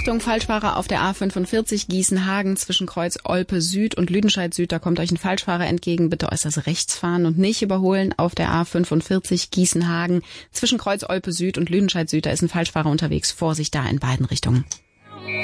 Achtung, Falschfahrer auf der A45 Gießen-Hagen zwischen Kreuz Olpe Süd und Lüdenscheid Süd. Da kommt euch ein Falschfahrer entgegen. Bitte äußerst rechts fahren und nicht überholen auf der A45 Gießen-Hagen zwischen Kreuz Olpe Süd und Lüdenscheid Süd. Da ist ein Falschfahrer unterwegs. Vorsicht da in beiden Richtungen.